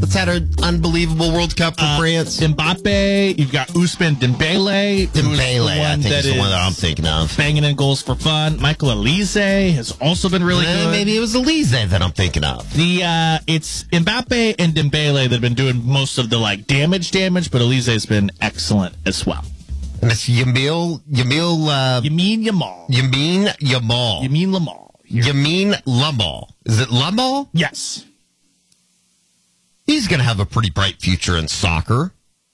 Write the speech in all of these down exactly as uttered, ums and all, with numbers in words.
that's had an unbelievable World Cup for uh, France? Mbappe, you've got Ousmane Dembele. Dembele, I think is the one that I'm thinking of. Banging in goals for fun. Michael Elise has also been really uh, good. Maybe it was Elise that I'm thinking of. The uh, it's Mbappe and Dembele that have been doing most of the like damage, damage, but Elise has been excellent as well. And it's Yamil, Yamil, uh, Yamin Yamal. Yamin Yamal. Yamin Lamal. Yamin Lamal. Is it Lamal? Yes. He's going to have a pretty bright future in soccer.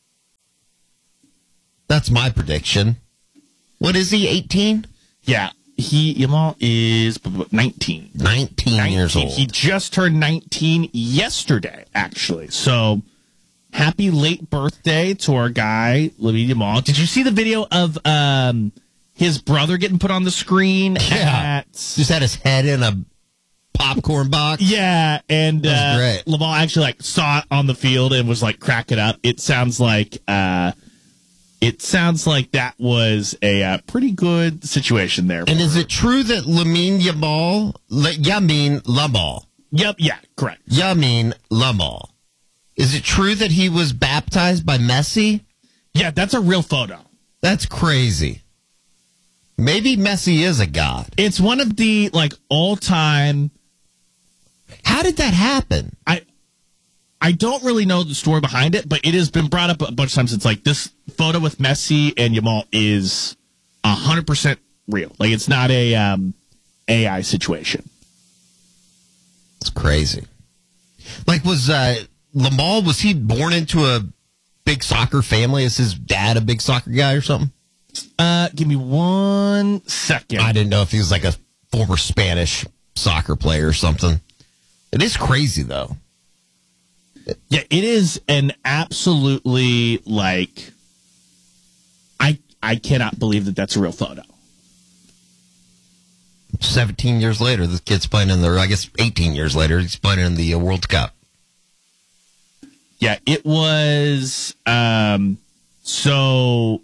That's my prediction. What is he, eighteen? Yeah. He Yamal is nineteen. nineteen. nineteen years old. He just turned nineteen yesterday, actually. So, happy late birthday to our guy, Lamine Yamal. Did you see the video of um, his brother getting put on the screen? Yeah. At, just had his head in a popcorn box. Yeah, and uh, great. Lamal actually like saw it on the field and was like cracking up. It sounds like uh, it sounds like that was a uh, pretty good situation there. And is it true that Lamine Yamal, Yamin Lamal, Yep, yeah, correct. Yamin Lamal, is it true that he was baptized by Messi? Yeah, that's a real photo. That's crazy. Maybe Messi is a god. It's one of the like all-time. How did that happen? I I don't really know the story behind it, but it has been brought up a bunch of times. It's like this photo with Messi and Yamal is one hundred percent real. Like it's not a um, A I situation. It's crazy. Like was uh, Lamal, was he born into a big soccer family? Is his dad a big soccer guy or something? Uh, give me one second. I didn't know if he was like a former Spanish soccer player or something. It is crazy, though. Yeah, it is an absolutely, like, I I cannot believe that that's a real photo. seventeen years later, this kid's playing in the, I guess eighteen years later, he's playing in the uh, World Cup. Yeah, it was, um, so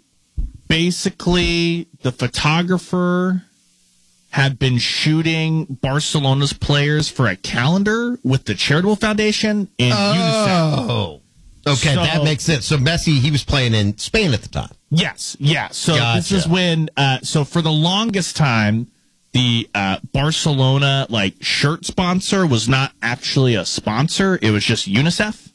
basically the photographer had been shooting Barcelona's players for a calendar with the Charitable Foundation and UNICEF. Oh, okay, So- that makes sense. So Messi, he was playing in Spain at the time. Yes, yeah. So Gotcha. this is when, uh, so for the longest time, the uh, Barcelona like shirt sponsor was not actually a sponsor; it was just UNICEF,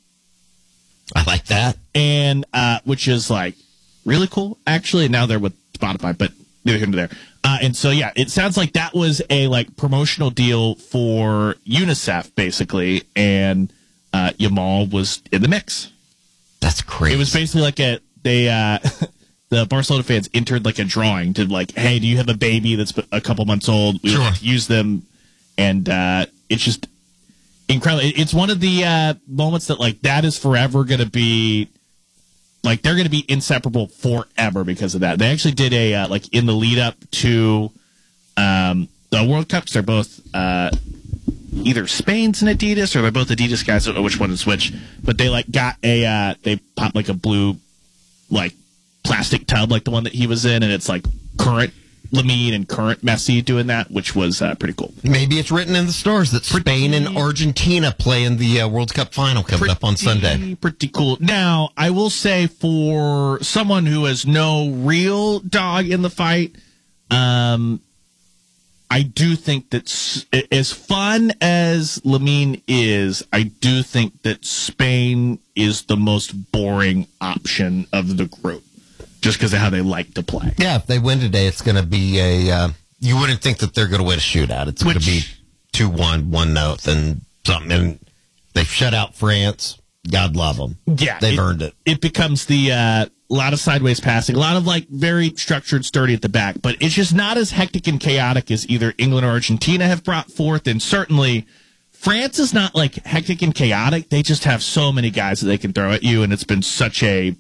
I like that. and uh, which is like really cool, actually. And now they're with Spotify, but neither here nor there. Uh, and so, yeah, it sounds like that was a like promotional deal for UNICEF, basically, and uh, Yamal was in the mix. That's crazy. It was basically like a they uh, the Barcelona fans entered like a drawing to like, hey, do you have a baby that's a couple months old? We Sure. would like to use them, and uh, it's just incredible. It- It's one of the uh, moments that like that is forever going to be. Like, they're going to be inseparable forever because of that. They actually did a, uh, like, in the lead up to um, the World Cups, they're both uh, either Spain's and Adidas, or they're both Adidas guys. I don't know which one is which. But they, like, got a, uh, they popped, like, a blue, like, plastic tub, like the one that he was in, and it's, like, current Lamine and current Messi doing that, which was uh, pretty cool. Maybe it's written in the stars that Spain and Argentina play in the uh, World Cup final coming Pretty, up on Sunday. Pretty cool. Now, I will say for someone who has no real dog in the fight, um, I do think that s- as fun as Lamine is, I do think that Spain is the most boring option of the group, just because of how they like to play. Yeah, if they win today, it's going to be a. Uh, you wouldn't think that they're going to win a shootout. It's going to Which- be two one, one note, and something. And they've shut out France. God love them. Yeah, they've earned it. It becomes the uh, a lot of sideways passing, a lot of like very structured, sturdy at the back, but it's just not as hectic and chaotic as either England or Argentina have brought forth, and certainly France is not like hectic and chaotic. They just have so many guys that they can throw at you, and it's been such a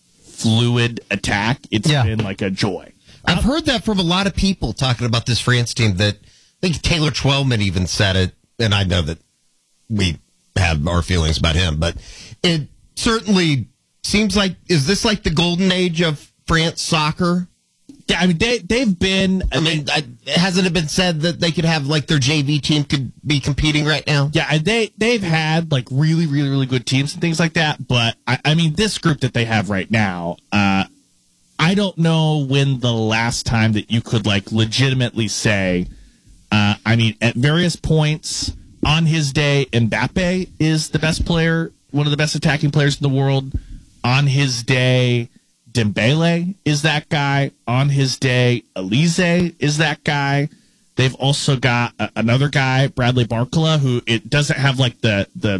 fluid attack. It's Yeah. been like a joy. I've heard that from a lot of people talking about this France team. That I think Taylor Twellman even said it, and I know that we have our feelings about him, but it certainly seems like, is this like the golden age of France soccer? Yeah, I mean, they, they've been... I mean, I, hasn't it been said that they could have, like, their J V team could be competing right now? Yeah, and they, they've had, like, really, really, really good teams and things like that. But, I, I mean, this group that they have right now, uh, I don't know when the last time that you could, like, legitimately say, uh, I mean, at various points on his day, Mbappe is the best player, one of the best attacking players in the world. On his day... Dembele is that guy. On his day, Elise is that guy. They've also got a, another guy, Bradley Barcola, who it doesn't have like the the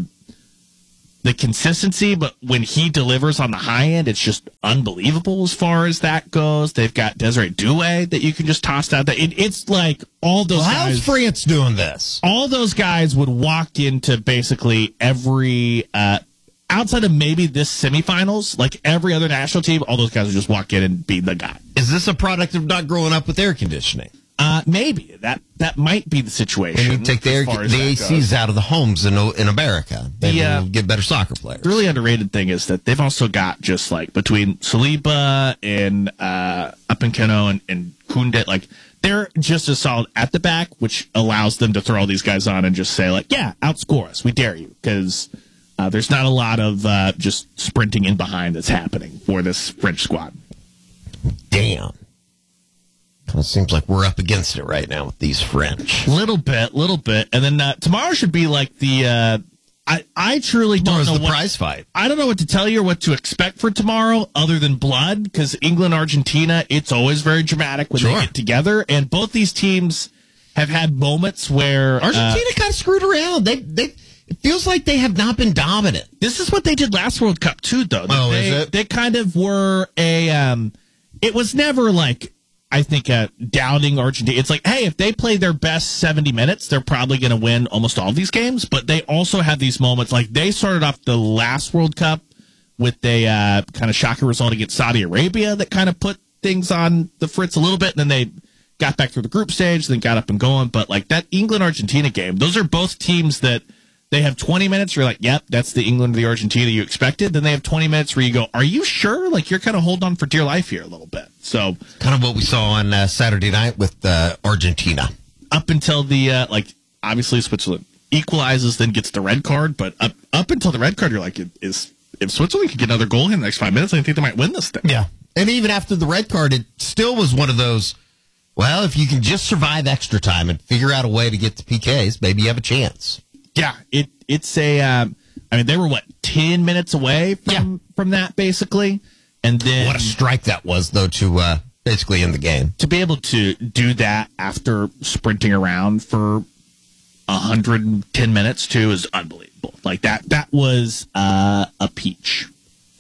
the consistency, but when he delivers on the high end, it's just unbelievable as far as that goes. They've got Desiree Doué that you can just toss out there. It, it's like all those well, guys. How's France doing this? All those guys would walk into basically every. Uh, Outside of maybe this semifinals, like every other national team, all those guys would just walk in and be the guy. Is this a product of not growing up with air conditioning? Uh, maybe that that might be the situation. And you take the, air, the A Cs out of the homes in in America, maybe the, uh, we'll get better soccer players. The really underrated thing is that they've also got just like between Saliba and uh, Upamecano and, and Koundé, like they're just as solid at the back, which allows them to throw all these guys on and just say like, yeah, outscore us, we dare you, because. Uh, there's not a lot of uh, just sprinting in behind that's happening for this French squad. Damn. Kind of seems like we're up against it right now with these French. Little bit, little bit. And then uh, tomorrow should be like the... Uh, I, I truly don't Tomorrow's know the what, prize fight. I don't know what to tell you or what to expect for tomorrow other than blood, because England, Argentina, it's always very dramatic when Sure. they get together. And both these teams have had moments where... Argentina uh, kind of screwed around. They they... It feels like they have not been dominant. This is what they did last World Cup too, though. Oh, they, is it? They kind of were a. Um, it was never like I think a doubting Argentina. It's like, hey, if they play their best seventy minutes, they're probably going to win almost all these games. But they also have these moments. Like they started off the last World Cup with a uh, kind of shocking result against Saudi Arabia that kind of put things on the fritz a little bit, and then they got back through the group stage, then got up and going. But like that England Argentina game, those are both teams that. They have twenty minutes where you're like, yep, that's the England or the Argentina you expected. Then they have twenty minutes where you go, are you sure? Like, you're kind of holding on for dear life here a little bit. So, kind of what we saw on uh, Saturday night with uh, Argentina. Up until the, uh, like, obviously Switzerland equalizes, then gets the red card. But up up until the red card, you're like, is if Switzerland could get another goal in the next five minutes, I think they might win this thing. Yeah. And even after the red card, it still was one of those, well, if you can just survive extra time and figure out a way to get to P Ks, maybe you have a chance. Yeah, it it's a. Um, I mean, they were what ten minutes away from Yeah. from that basically, and then What a strike that was, though, to uh, basically end the game. to be able to do that after sprinting around for one hundred ten minutes too is unbelievable. Like that that was uh, a peach.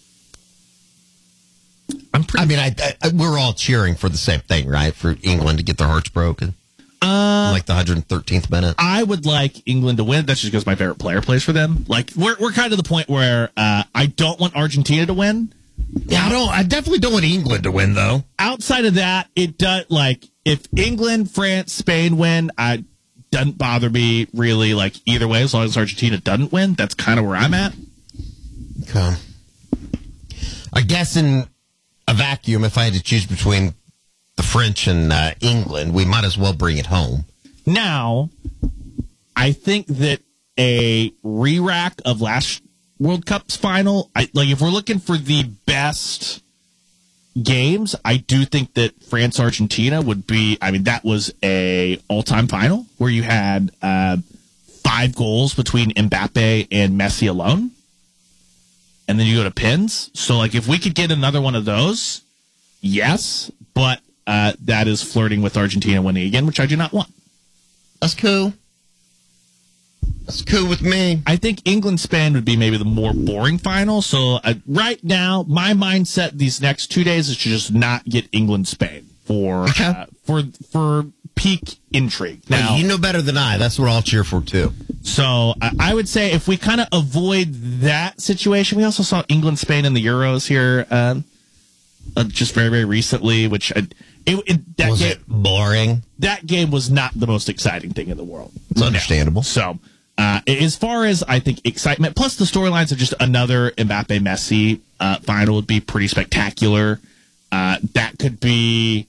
I'm pretty. I mean, I, I we're all cheering for the same thing, right? For England to get their hearts broken. Uh, like the one hundred thirteenth minute. I would like England to win. That's just because my favorite player plays for them. Like we're we're kind of the point where uh, I don't want Argentina to win. Yeah, I don't. I definitely don't want England to win, though. Outside of that, it does. Like if England, France, Spain win, I doesn't bother me really. Like either way, as long as Argentina doesn't win, that's kind of where I'm at. Okay. I guess in a vacuum, if I had to choose between the French and uh, England, we might as well bring it home. Now, I think that a re-rack of last World Cup's final, I, like if we're looking for the best games, I do think that France-Argentina would be, I mean, that was a all-time final where you had uh, five goals between Mbappe and Messi alone. And then you go to pins. So, like, if we could get another one of those, yes, but uh, that is flirting with Argentina winning again, which I do not want. That's cool. That's cool with me. I think England-Spain would be maybe the more boring final. So, uh, right now, my mindset these next two days is to just not get England-Spain for Okay. uh, for for peak intrigue. Now, Hey, you know better than I. That's what I'll cheer for, too. So I, I would say if we kind of avoid that situation, we also saw England, Spain in the Euros here um, uh, just very, very recently, which I, it, it, that Was game, it boring? that game was not the most exciting thing in the world. It's understandable. So uh, as far as I think excitement, plus the storylines of just another Mbappe Messi uh, final would be pretty spectacular. Uh, that could be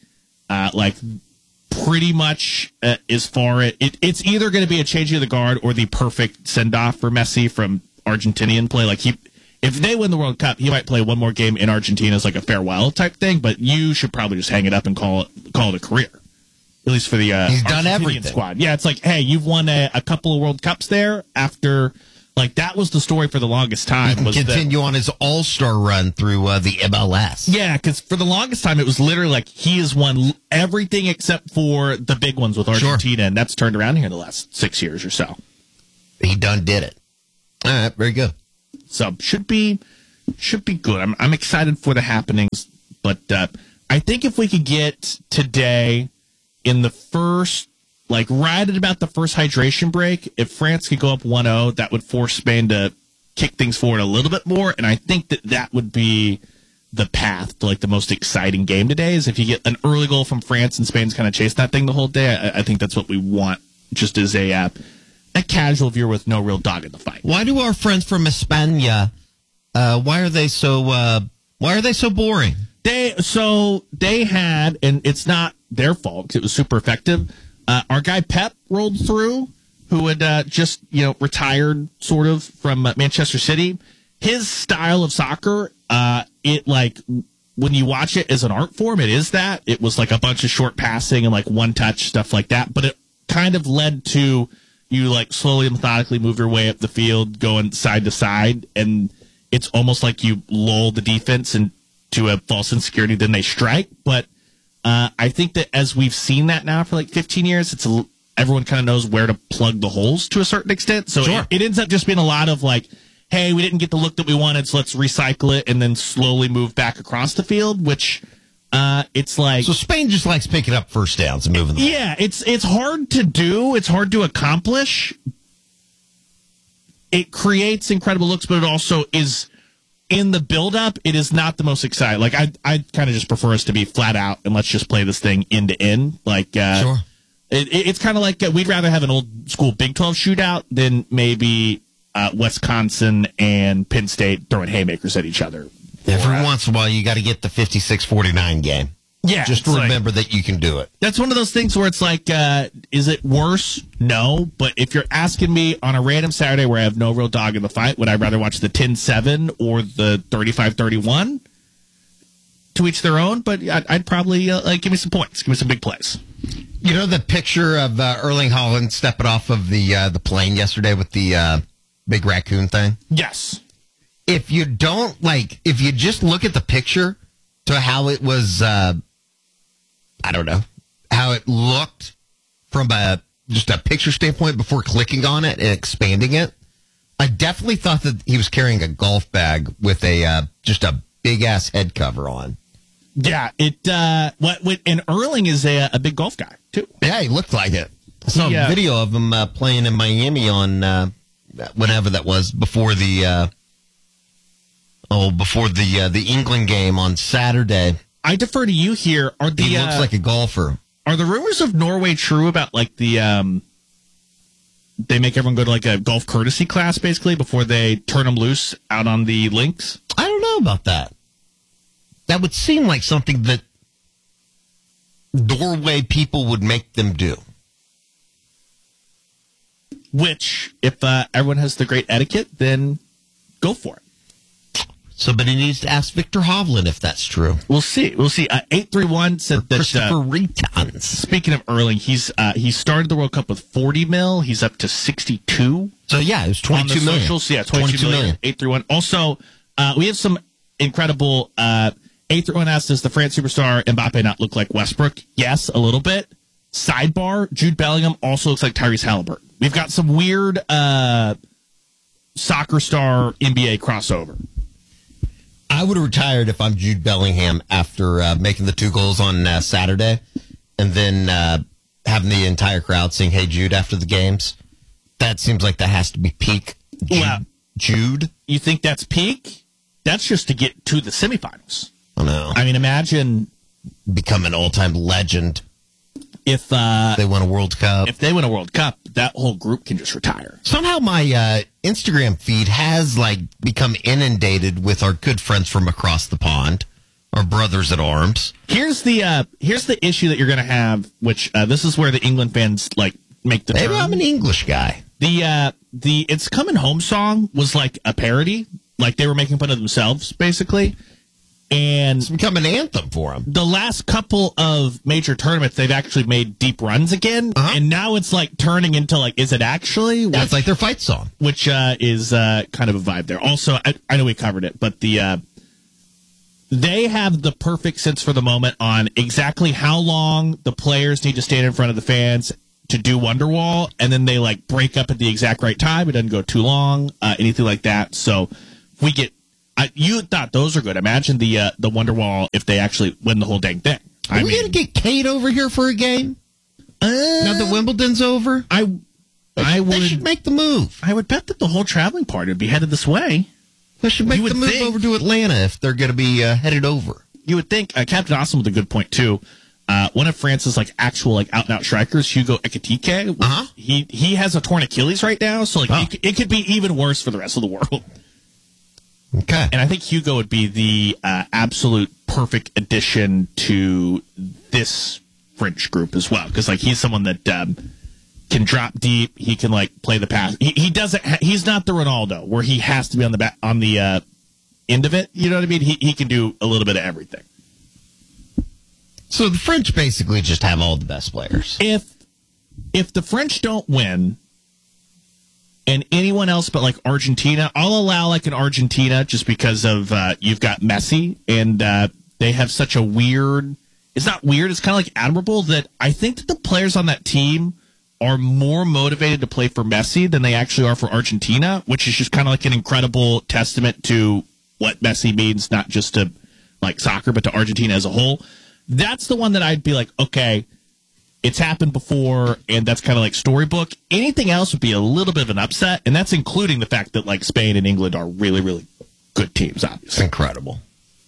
uh, like pretty much uh, as far it, it it's either going to be a changing of the guard or the perfect send off for Messi from Argentinian play. Like he, if they win the World Cup, he might play one more game in Argentina as like a farewell type thing. But you should probably just hang it up and call it call it a career. At least for the uh, he's done Argentinian everything. Squad. Yeah, it's like, hey, you've won a, a couple of World Cups there after. Like, that was the story for the longest time. He can was continue that, on his all-star run through uh, the M L S. Yeah, because for the longest time, it was literally like he has won everything except for the big ones with Argentina, sure. And that's turned around here in the last six years or so. He done did it. All right, very good. So, should be should be good. I'm, I'm excited for the happenings, but uh, I think if we could get today in the first Like, right at about the first hydration break, if France could go up one oh, that would force Spain to kick things forward a little bit more. And I think that that would be the path to, like, the most exciting game today, is if you get an early goal from France and Spain's kind of chasing that thing the whole day. I, I think that's what we want, just as a uh, a casual viewer with no real dog in the fight. Why do our friends from España, uh, why are they so, uh, why are they so boring? They, so they had, and it's not their fault because it was super effective. Uh, our guy Pep rolled through, who had uh, just, you know, retired sort of from uh, Manchester City. His style of soccer, uh, it like when you watch it as an art form, it is that. It was like a bunch of short passing and like one touch stuff like that. But it kind of led to you like slowly and methodically move your way up the field, going side to side, and it's almost like you lull the defense into a false insecurity, then they strike. But Uh, I think that as we've seen that now for like fifteen years, it's a, everyone kind of knows where to plug the holes to a certain extent. So sure. it, it ends up just being a lot of like, hey, we didn't get the look that we wanted, so let's recycle it and then slowly move back across the field, which uh, it's like... So Spain just likes picking up first downs and moving them. Yeah, it's, it's hard to do. It's hard to accomplish. It creates incredible looks, but it also is... In the build-up, it is not the most exciting. Like, I I kind of just prefer us to be flat out and let's just play this thing end to end. Like, uh, sure. It, it, it's kind of like uh, we'd rather have an old school Big twelve shootout than maybe uh, Wisconsin and Penn State throwing haymakers at each other. Every or, uh, once in a while, you got to get the fifty-six forty-nine game. Yeah. Just remember like, that you can do it. That's one of those things where it's like, uh, is it worse? No. But if you're asking me on a random Saturday where I have no real dog in the fight, would I rather watch the ten seven or the thirty-five thirty-one? To each their own, but I'd, I'd probably uh, like give me some points. Give me some big plays. You know the picture of uh, Erling Haaland stepping off of the uh, the plane yesterday with the uh, big raccoon thing? Yes. If you don't, like, if you just look at the picture to how it was... Uh, I don't know how it looked from a just a picture standpoint before clicking on it and expanding it. I definitely thought that he was carrying a golf bag with a uh, just a big ass head cover on. Yeah, it. Uh, what? what and Erling is a, a big golf guy too. Yeah, he looked like it. I saw yeah. a video of him uh, playing in Miami on uh, whenever that was before the uh, oh before the uh, the England game on Saturday. I defer to you here. Are the he looks uh, like a golfer. Are the rumors of Norway true about like the um, they make everyone go to like a golf courtesy class basically before they turn them loose out on the links? I don't know about that. That would seem like something that Norway people would make them do. Which, if uh, everyone has the great etiquette, then go for it. Somebody needs to ask Victor Hovland if that's true. We'll see. We'll see. Uh, eight three one said or that. Christopher Uh, Reitans. Speaking of Erling, he's uh, he started the World Cup with forty mil. He's up to sixty-two. So yeah, it was twenty-two on the million. Socials. Yeah, twenty-two, twenty-two million. eight three one. Also, uh, we have some incredible. Uh, eight three one asked, does the France superstar Mbappe not look like Westbrook? Yes, a little bit. Sidebar: Jude Bellingham also looks like Tyrese Halliburton. We've got some weird uh, soccer star N B A crossover. I would have retired if I'm Jude Bellingham after uh, making the two goals on uh, Saturday and then uh, having the entire crowd sing Hey Jude after the games. That seems like that has to be peak Jude. Well, Jude. You think that's peak? That's just to get to the semifinals. I know. I mean, imagine become an all-time legend. If uh, they win a World Cup. If they win a World Cup, that whole group can just retire. Somehow my uh, Instagram feed has like become inundated with our good friends from across the pond. our brothers at arms. Here's the uh, here's the issue that you're going to have, which uh, this is where the England fans like make the Maybe turn. I'm an English guy. The uh, the It's Coming Home song was like a parody, like they were making fun of themselves basically, and It's become an anthem for them. the last couple of major tournaments they've actually made deep runs again, Uh-huh. and now it's like turning into like, is it actually? That's Which, like their fight song. which uh, is uh, kind of a vibe there. Also, I, I know we covered it, but the uh, they have the perfect sense for the moment on exactly how long the players need to stand in front of the fans to do Wonderwall, and then they like break up at the exact right time. It doesn't go too long, uh, anything like that. So we get. I, you thought those are good. Imagine the uh, the Wonderwall if they actually win the whole dang thing. Are I we mean, going to get Kate over here for a game? uh, Now that Wimbledon's over? I They I should, they should would make the move. I would bet that the whole traveling party would be headed this way. They should make You the would move think- over to Atlanta if they're going to be uh, headed over. You would think uh, Captain Awesome with a good point too. Uh, one of France's like actual like out and out strikers, Hugo Ekitike. Uh-huh. He he has a torn Achilles right now, so like Oh. it, it could be even worse for the rest of the world. Okay. And I think Hugo would be the uh, absolute perfect addition to this French group as well, because like he's someone that um, can drop deep. He can like play the pass. He, he doesn't. Ha- he's not the Ronaldo where he has to be on the back on the uh, end of it. You know what I mean? He he can do a little bit of everything. So the French basically just have all the best players. If if the French don't win, and anyone else but like Argentina, I'll allow like an Argentina just because of uh, you've got Messi and uh, they have such a weird. It's not weird. It's kind of like admirable that I think that the players on that team are more motivated to play for Messi than they actually are for Argentina, which is just kind of like an incredible testament to what Messi means, not just to like soccer, but to Argentina as a whole. That's the one that I'd be like, okay, it's happened before, and that's kind of like storybook. Anything else would be a little bit of an upset, and that's including the fact that like Spain and England are really, really good teams, It's obviously. incredible.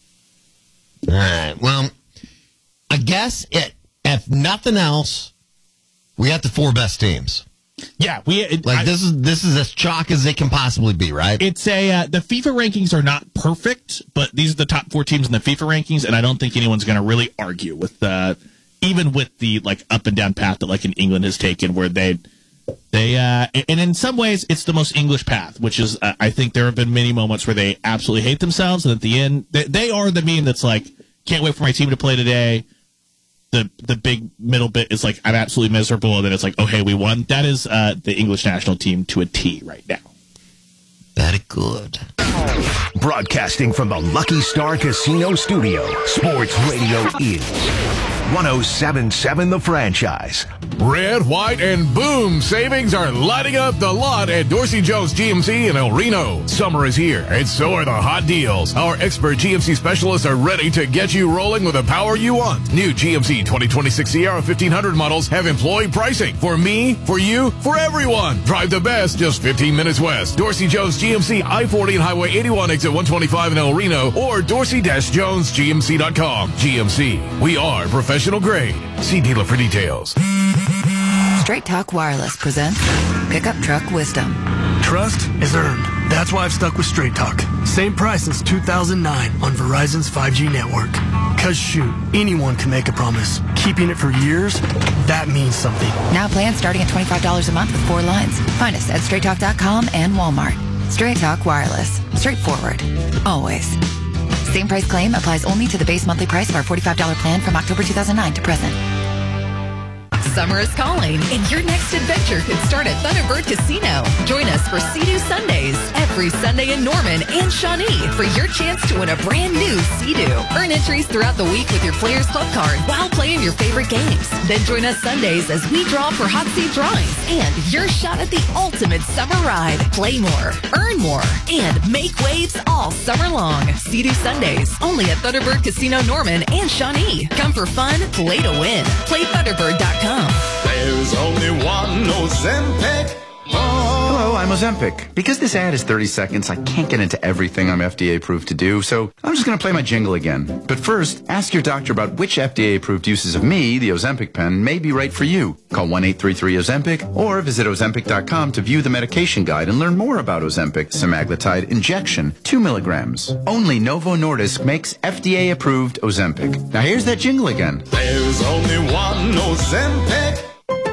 All right. Well, I guess it, if nothing else, we got the four best teams. Yeah, we it, Like I- this is this is as chalk as they can possibly be, right? It's a uh, the FIFA rankings are not perfect, but these are the top four teams in the FIFA rankings, and I don't think anyone's going to really argue with uh, even with the like up and down path that like in England has taken, where they they uh, and in some ways it's the most English path, which is uh, I think there have been many moments where they absolutely hate themselves, and at the end they, they are the meme that's like can't wait for my team to play today. The the big middle bit is like I'm absolutely miserable, and then it's like oh hey we won. That is uh, the English national team to a T right now. Very good. Broadcasting from the Lucky Star Casino Studio, Sports Radio is one oh seven point seven The Franchise. Red, white, and boom savings are lighting up the lot at Dorsey Jones G M C in El Reno. Summer is here, and so are the hot deals. Our expert G M C specialists are ready to get you rolling with the power you want. New G M C twenty twenty-six Sierra fifteen hundred models have employee pricing. For me, for you, for everyone. Drive the best just fifteen minutes west. Dorsey Jones G M C, I forty and Highway eighty-one, exit one twenty-five in El Reno, or dorsey dash jones g m c dot com. G M C, we are professional grade. See dealer for details. Straight Talk Wireless presents Pickup Truck Wisdom. Trust is earned. That's why I've stuck with Straight Talk. Same price since two thousand nine on Verizon's five G network. Cause shoot, anyone can make a promise. Keeping it for years, that means something. Now plans starting at twenty-five dollars a month with four lines. Find us at straight talk dot com and Walmart. Straight Talk Wireless. Straightforward. Always. Same price claim applies only to the base monthly price of our forty-five dollars plan from October two thousand nine to present. Summer is calling, and your next adventure could start at Thunderbird Casino. Join us for Sea-Doo Sundays every Sunday in Norman and Shawnee for your chance to win a brand new Sea-Doo. Earn entries throughout the week with your Players Club card while playing your favorite games. Then join us Sundays as we draw for hot seat drawings and your shot at the ultimate summer ride. Play more, earn more, and make waves all summer long. Sea-Doo Sundays only at Thunderbird Casino Norman and Shawnee. Come for fun, play to win. Play thunderbird dot com. There's only one Ozempic. Oh. Hello, I'm Ozempic. Because this ad is thirty seconds, I can't get into everything I'm F D A approved to do, so I'm just going to play my jingle again. But first, ask your doctor about which F D A approved uses of me, the Ozempic pen, may be right for you. Call one eight three three Ozempic or visit Ozempic dot com to view the medication guide and learn more about Ozempic semaglutide injection, two milligrams. Only Novo Nordisk makes F D A approved Ozempic. Now here's that jingle again. There's only one Ozempic.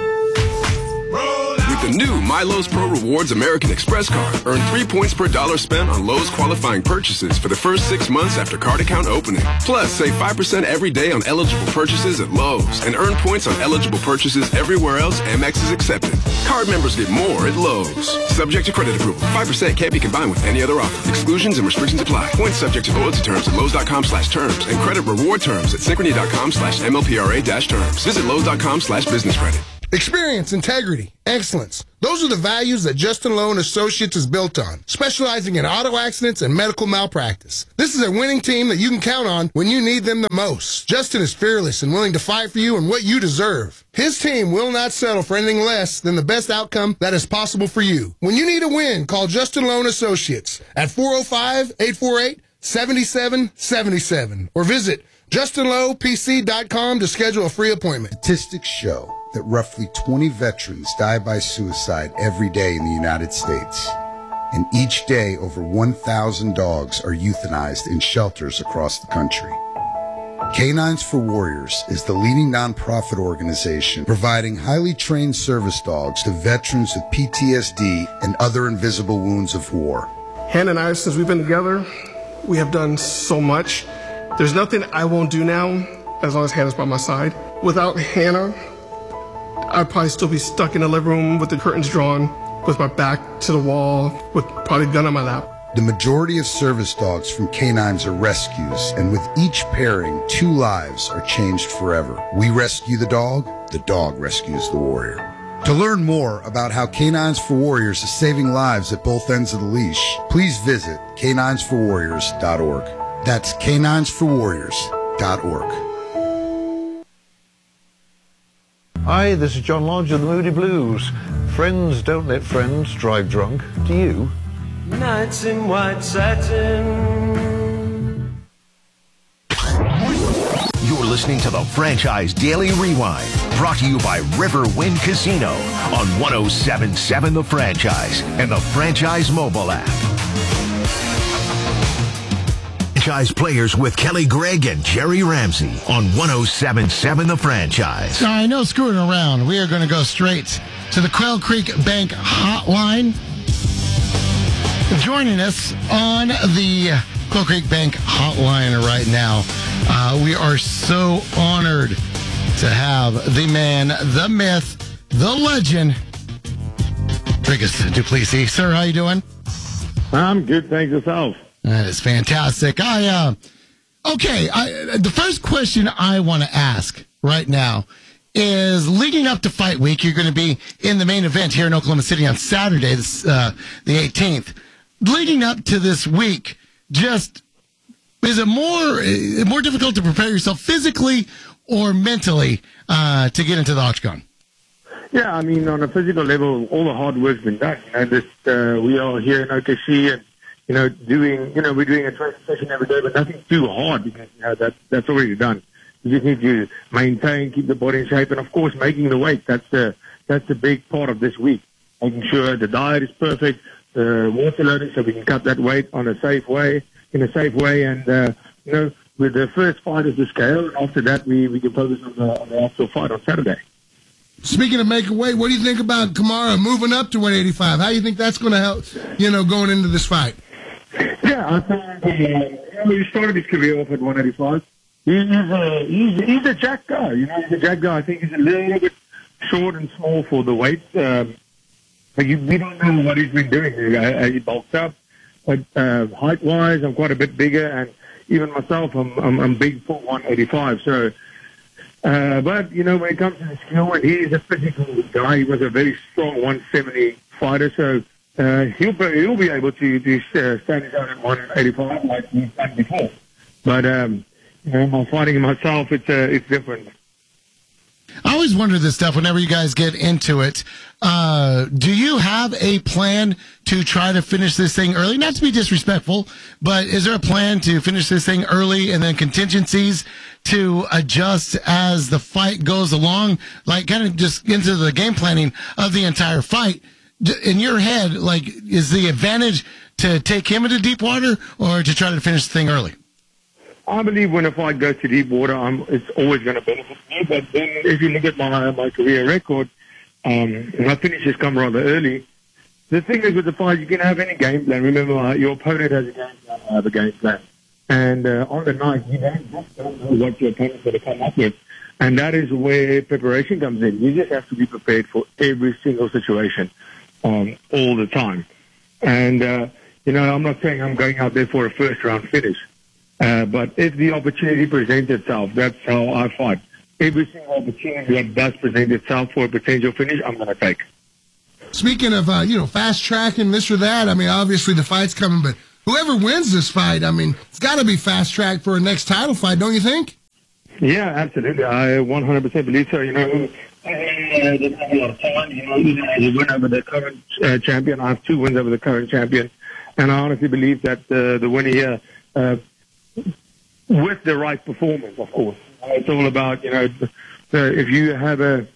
With the new MyLowe's Pro Rewards American Express card, earn three points per dollar spent on Lowe's qualifying purchases for the first six months after card account opening. Plus, save five percent every day on eligible purchases at Lowe's and earn points on eligible purchases everywhere else Amex is accepted. Card members get more at Lowe's. Subject to credit approval. five percent can't be combined with any other offer. Exclusions and restrictions apply. Points subject to loyalty terms at Lowe's.com slash terms and credit reward terms at Synchrony.com slash MLPRA dash terms. Visit Lowe's.com slash business credit. Experience, integrity, excellence. Those are the values that Justin Lowe and Associates is built on, specializing in auto accidents and medical malpractice. This is a winning team that you can count on when you need them the most. Justin is fearless and willing to fight for you and what you deserve. His team will not settle for anything less than the best outcome that is possible for you. When you need a win, call Justin Lowe and Associates at four oh five, eight four eight, seven seven seven seven or visit Justin Lowe P C dot com to schedule a free appointment. Statistics show that roughly twenty veterans die by suicide every day in the United States. And each day, over one thousand dogs are euthanized in shelters across the country. Canines for Warriors is the leading nonprofit organization providing highly trained service dogs to veterans with P T S D and other invisible wounds of war. Hannah and I, since we've been together, we have done so much. There's nothing I won't do now as long as Hannah's by my side. Without Hannah, I'd probably still be stuck in the living room with the curtains drawn, with my back to the wall, with probably a gun on my lap. The majority of service dogs from canines are rescues, and with each pairing, two lives are changed forever. We rescue the dog, the dog rescues the warrior. To learn more about how Canines for Warriors is saving lives at both ends of the leash, please visit canines for warriors dot org. That's canines for warriors dot org. Hi, this is John Lodge of the Moody Blues. Friends don't let friends drive drunk. Do you? Nights in white satin. You're listening to the Franchise Daily Rewind, brought to you by Riverwind Casino on one oh seven point seven The Franchise and the Franchise mobile app. Franchise Players with Kelly Gregg and Jerry Ramsey on one oh seven point seven The Franchise. All right, no screwing around. We are going to go straight to the Quail Creek Bank hotline. Joining us on the Quail Creek Bank hotline right now, uh, we are so honored to have the man, the myth, the legend, Dricus Du Plessis. Sir, how you doing? I'm good, thanks yourself. That is fantastic. I uh, okay. I, the first question I want to ask right now is, leading up to Fight Week, you're going to be in the main event here in Oklahoma City on Saturday, this, uh, the eighteenth. Leading up to this week, just is it more more difficult to prepare yourself physically or mentally uh, to get into the octagon? Yeah, I mean, on a physical level, all the hard work's been done. You know, this, uh, we are here in O K C and, you know, doing, you know, we're doing a training session every day, but nothing too hard because, you know, that, that's already done. You just need to maintain, keep the body in shape, and of course, making the weight. That's the, that's the big part of this week. Making sure the diet is perfect, the water loading, so we can cut that weight on a safe way, in a safe way, and, uh, you know, with the first fight is the scale, and after that, we, we can focus on the, on the actual fight on Saturday. Speaking of making weight, what do you think about Kamara moving up to one eighty-five? How do you think that's going to help, you know, going into this fight? Yeah, I think uh, you know, he started his career off at one eighty-five. He's a, he's, he's a jack guy. You know, he's a jack guy. I think he's a little bit short and small for the weight. Um, but you, we don't know what he's been doing. Uh, he bulked up. But uh, height-wise, I'm quite a bit bigger. And even myself, I'm, I'm, I'm big for one eighty-five. So, uh, but, you know, when it comes to the skill, and he's a physical guy. He was a very strong one seventy fighter. So, Uh, he'll be, he'll be able to, to uh, stand his own at one eighty-five like he's done before. But, um, you know, by fighting myself, it's, uh, it's different. I always wonder this stuff whenever you guys get into it. Uh, do you have a plan to try to finish this thing early? Not to be disrespectful, but is there a plan to finish this thing early and then contingencies to adjust as the fight goes along? Like kind of just into the game planning of the entire fight. In your head, like, is the advantage to take him into deep water or to try to finish the thing early? I believe when a fight goes to deep water, I'm, it's always going to benefit me. But then if you look at my my career record, um, my finishes come rather early. The thing is with the fight, you can have any game plan. Remember, uh, your opponent has a game plan, I have a game plan. And uh, on the night, you don't, just don't know what your opponent's going to come up with. And that is where preparation comes in. You just have to be prepared for every single situation um, all the time. And, uh, you know, I'm not saying I'm going out there for a first-round finish. Uh, but if the opportunity presents itself, that's how I fight. Every single opportunity that does present itself for a potential finish, I'm going to take. Speaking of, uh, you know, fast tracking this or that, I mean, obviously the fight's coming, but whoever wins this fight, I mean, it's got to be fast tracked for a next title fight, don't you think? Yeah, absolutely. I one hundred percent believe so. You know, uh, there's not a lot of time. You know, you win over the current uh, champion. I have two wins over the current champion. And I honestly believe that uh, the winner here, uh, with the right performance, of course. It's all about, you know, if you have a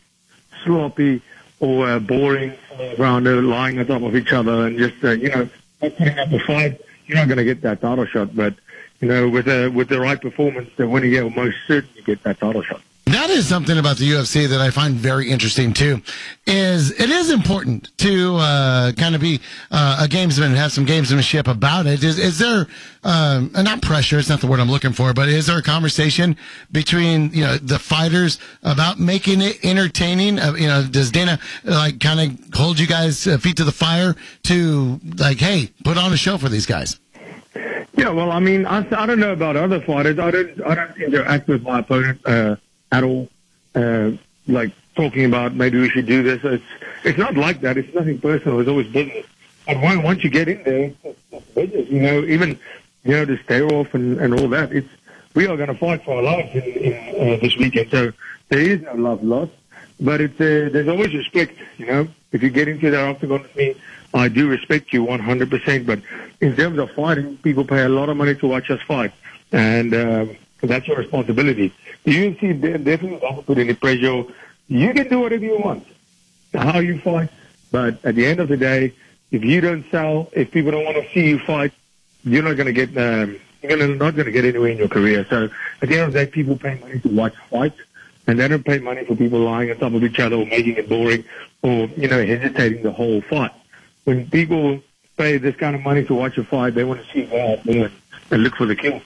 sloppy or a boring rounder lying on top of each other and just, uh, you know, not putting up a fight, you're not going to get that title shot. But, you know, with a, with the right performance, the winner here will most certainly get that title shot. That is something about the U F C that I find very interesting too. Is it is important to uh, kind of be uh, a gamesman and have some gamesmanship about it. Is is there um, not pressure? It's not the word I'm looking for, but is there a conversation between you know the fighters about making it entertaining? Uh, you know, does Dana like kind of hold you guys uh, feet to the fire to like, hey, put on a show for these guys? Yeah, well, I mean, I, I don't know about other fighters. I don't I don't interact with my opponent Uh, at all, uh, like talking about maybe we should do this. It's it's not like that. It's nothing personal. It's always business. And when, once you get in there, it's, it's business. You know, even you know the stare off and, and all that. It's we are going to fight for our lives in, in uh, this weekend. So there is no love lost, but it's uh, there's always respect. You know, if you get into that octagon with me, I do respect you one hundred percent. But in terms of fighting, people pay a lot of money to watch us fight, and um, that's your responsibility. The U F C definitely doesn't put any pressure. You can do whatever you want, how you fight. But at the end of the day, if you don't sell, if people don't want to see you fight, you're not going to get, um, you're gonna, not going to get anywhere in your career. So at the end of the day, people pay money to watch fights, and they don't pay money for people lying on top of each other or making it boring or, you know, hesitating the whole fight. When people pay this kind of money to watch a fight, they want to see you go out there and, and look for the kill.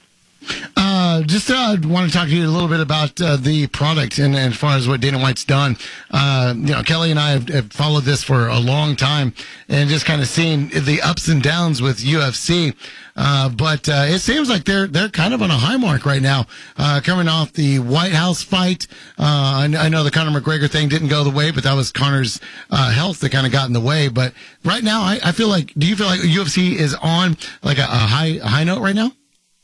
Uh, just uh, want to talk to you a little bit about uh, the product and, and as far as what Dana White's done. Uh, you know, Kelly and I have, have followed this for a long time and just kind of seen the ups and downs with U F C. Uh, but uh, it seems like they're they're kind of on a high mark right now, uh, coming off the White House fight. Uh, I, I know the Conor McGregor thing didn't go the way, but that was Conor's uh, health that kind of got in the way. But right now, I, I feel like, do you feel like U F C is on like a, a high a high note right now?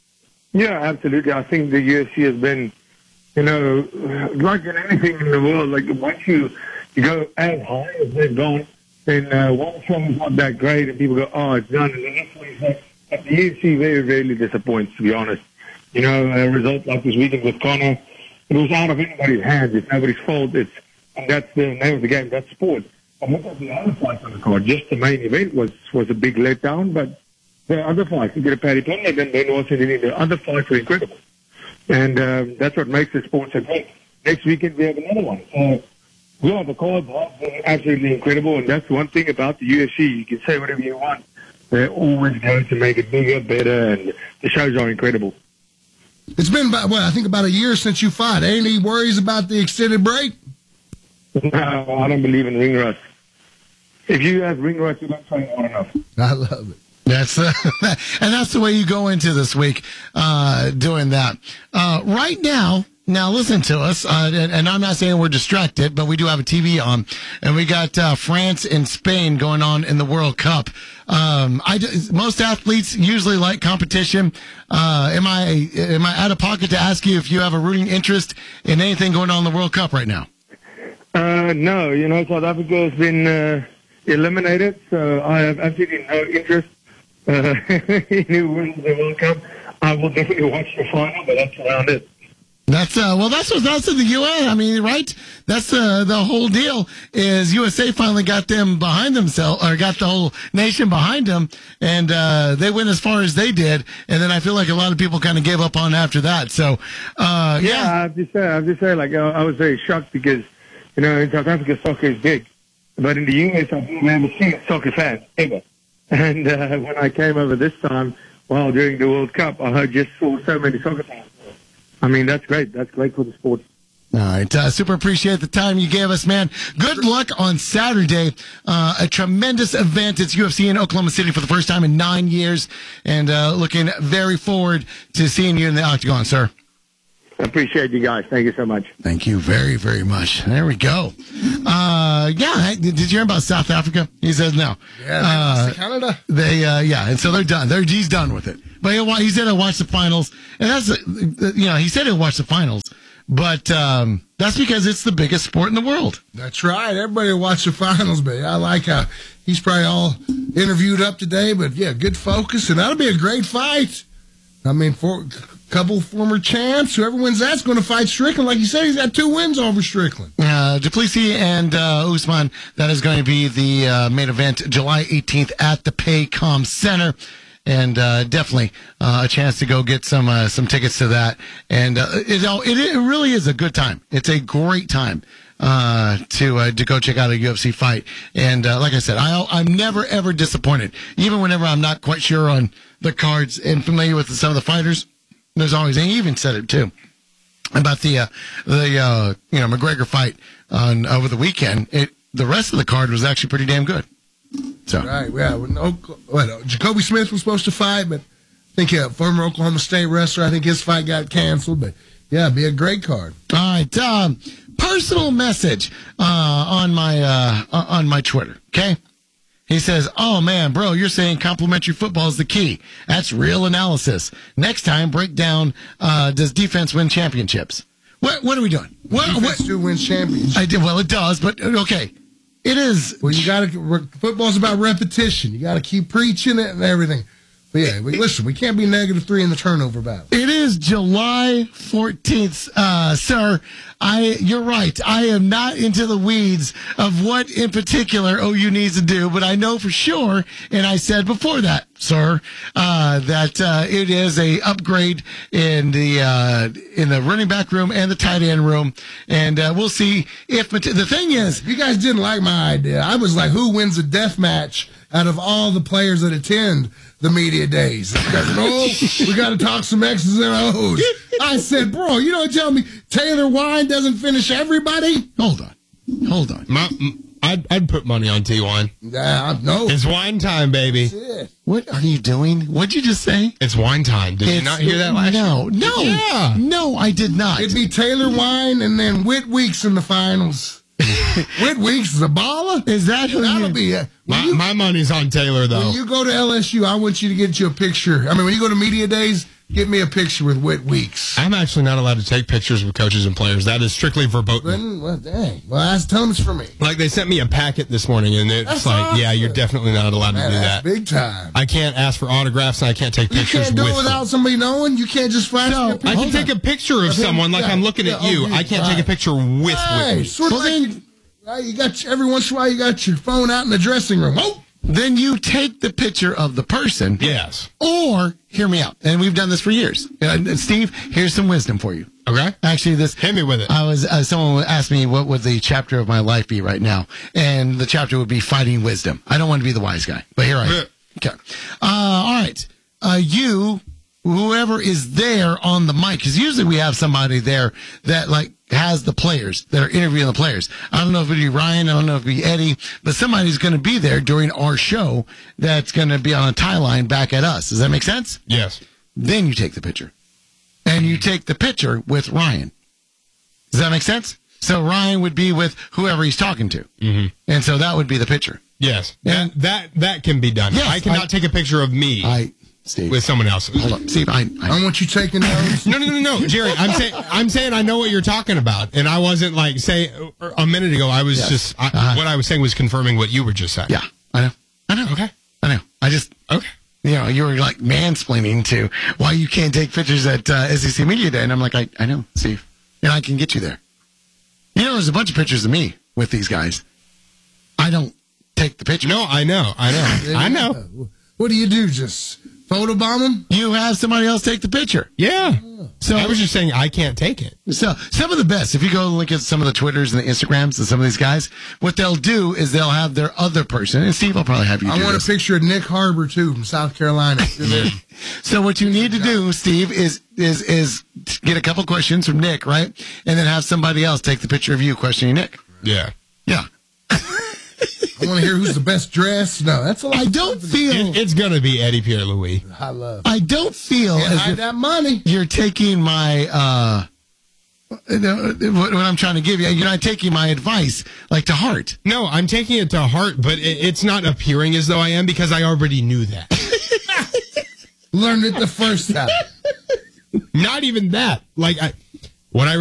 Yeah, absolutely. I think the U F C has been, you know, like in anything in the world, like once you, you go as high as they've gone, then uh, one show is not that great and people go, oh, it's done. And the next one is like, but the U F C very rarely disappoints, to be honest. You know, a result like this weekend with Conor, it was out of anybody's hands. It's nobody's fault. It's, and that's the name of the game. That's sport. And look at the other fights on the card. Just the main event was, was a big letdown, but the other fights, you get a Paddy Pimblett, and then also the other fights were incredible. And um, that's what makes the sport so great. Next weekend, we have another one. So, yeah, the cards have been absolutely incredible, and that's one thing about the U F C. You can say whatever you want. They're always going to make it bigger, better, and the shows are incredible. It's been about, what, I think about a year since you fought. Any worries about the extended break? No, I don't believe in ring rust. If you have ring rust, you don't train hard enough. I love it. That's uh, and that's the way you go into this week, uh, doing that. Uh, right now, now listen to us, uh, and, and I'm not saying we're distracted, but we do have a T V on, and we got uh, France and Spain going on in the World Cup. Um, I most athletes usually like competition. Uh, am I am I out of pocket to ask you if you have a rooting interest in anything going on in the World Cup right now? Uh, no, you know, South Africa has been uh, eliminated, so I have absolutely no interest uh, in who wins the World Cup. I will definitely watch the final, but that's around it. That's uh, well. That's what that's in the U S. I mean, right? That's uh, the whole deal. Is U S A finally got them behind themselves, or got the whole nation behind them, and uh, they went as far as they did. And then I feel like a lot of people kind of gave up on after that. So, uh, yeah, yeah. I have to say, I have to say, like I, I was very shocked because you know in South Africa soccer is big, but in the U S I've never seen soccer fans ever. And uh, when I came over this time, well, during the World Cup, I just saw so many soccer fans. I mean, that's great. That's great for the sport. All right. Uh, super appreciate the time you gave us, man. Good luck on Saturday. Uh, a tremendous event. It's U F C in Oklahoma City for the first time in nine years. And uh, looking very forward to seeing you in the Octagon, sir. I appreciate you guys. Thank you so much. Thank you very, very much. There we go. Uh, yeah. Did you hear about South Africa? He says no. Yeah, uh, Canada. They, uh, yeah. And so they're done. They're, he's done with it. But he'll, he said he'll watch the finals. And that's, you know, he said he'll watch the finals. But um, that's because it's the biggest sport in the world. That's right. Everybody will watch the finals, but I like how he's probably all interviewed up today. But, yeah, good focus. And that'll be a great fight. I mean, for a couple former champs, whoever wins that's going to fight Strickland. Like you said, he's got two wins over Strickland. Uh, Duplessis and uh, Usman, that is going to be the uh, main event July eighteenth at the Paycom Center. And uh, definitely uh, a chance to go get some uh, some tickets to that. And uh, it, it it really is a good time. It's a great time uh, to uh, to go check out a U F C fight. And uh, like I said, I, I'm never, ever disappointed. Even whenever I'm not quite sure on the cards and familiar with some of the fighters, there's always, and he even said it too, about the, uh, the uh, you know, McGregor fight on over the weekend. It, the rest of the card was actually pretty damn good. So. Right, yeah. No, what, Jacoby Smith was supposed to fight, but I think a former Oklahoma State wrestler, I think his fight got canceled. But, yeah, it'd be a great card. All right. Um, personal message uh, on my uh, on my Twitter, okay? He says, oh, man, bro, you're saying complimentary football is the key. That's real analysis. Next time, break down, uh, does defense win championships? What What are we doing? What, defense what? do win championships. I did. Well, it does, but okay. It is. Well, you got to. Football's about repetition. You got to keep preaching it and everything. But yeah, we, listen, we can't be negative three in the turnover battle. It is July fourteenth, uh, sir. I, you're right. I am not into the weeds of what in particular O U needs to do, but I know for sure, and I said before that, sir, uh, that uh, it is a upgrade in the uh, in the running back room and the tight end room, and uh, we'll see if the thing is, you guys didn't like my idea. I was like, who wins a death match out of all the players that attend the media days? No, we got to talk some X's and O's. I said, bro, you don't tell me Taylor Wine doesn't finish everybody? Hold on. Hold on. My, I'd, I'd put money on T Wine. Yeah, no. It's wine time, baby. What are you doing? What'd you just say? It's wine time. Did it's, you not hear that last No, year? no. Yeah. No, I did not. It'd be Taylor Wine and then Whit Weeks in the finals. Whit Weeks is a baller. Is that who That'll you... be it. My, you, my money's on Taylor, though. When you go to L S U, I want you to get you a picture. I mean, when you go to media days, get me a picture with Whit Weeks. I'm actually not allowed to take pictures with coaches and players. That is strictly verboten. Then, well, dang. Well, I tell them it's for me. Like, they sent me a packet this morning, and it's That's like, awesome. yeah, you're definitely not allowed Man, to do that's that. big time. I can't ask for autographs, and I can't take You pictures can't do with it without them. somebody knowing. You can't just flash No, me a picture. I can take a picture of Okay, someone like yeah, I'm looking at yeah, you. okay, I can't right. take a picture with Hey, Whitney. sort of Well, like, then- right, you got every once in a while you got your phone out in the dressing room. Oh, Then you take the picture of the person. Yes. Or, hear me out, and we've done this for years. Uh, Steve, here's some wisdom for you. Okay. Actually, this Hit me with it. I was uh, someone asked me what would the chapter of my life be right now, and the chapter would be fighting wisdom. I don't want to be the wise guy, but here I am. Okay. Uh, all right. Uh, you, whoever is there on the mic, because usually we have somebody there that like has the players that are interviewing the players. I don't know if it'd be Ryan, I don't know if it'd be Eddie, but somebody's going to be there during our show that's going to be on a tie line back at us. Does that make sense? Yes. Then you take the picture. And you take the picture with Ryan. Does that make sense? So Ryan would be with whoever he's talking to. Mm-hmm. And so that would be the picture. Yes. And That, that that can be done. Yes, I cannot I- take a picture of me I Steve. With someone else. Hold up, Steve. I, I, I want you taking those. No, no, no, no, Jerry. I'm saying, I'm saying, I know what you're talking about, and I wasn't like say a minute ago. I was Yes. just I, Uh-huh. what I was saying was confirming what you were just saying. Yeah, I know. I know. Okay. I know. I just, Okay. you know, you were like mansplaining to why you can't take pictures at uh, S E C Media Day. And I'm like, I, I know, Steve. And I can get you there. You know, there's a bunch of pictures of me with these guys. I don't take the picture. No, I know. I know. I know. What do you do? Just photobomb them? You have somebody else take the picture. Yeah. So I was just saying I can't take it. So some of the best, if you go look at some of the Twitters and the Instagrams of some of these guys, what they'll do is they'll have their other person, and Steve, I'll probably have you do I want this. a picture of Nick Harbor, too, from South Carolina. So what you need to do, Steve, is is is get a couple questions from Nick, right? And then have somebody else take the picture of you questioning Nick. Yeah. Yeah. I want to hear who's the best dressed. No, that's a lot. I don't feel It, it's going to be Eddie Pierre Louis. I love. I don't feel Can't as hide if that money. you're taking my uh what, what I'm trying to give you. You're not taking my advice like to heart. No, I'm taking it to heart, but it, it's not appearing as though I am because I already knew that. Learned it the first time. Not even that. Like I, when I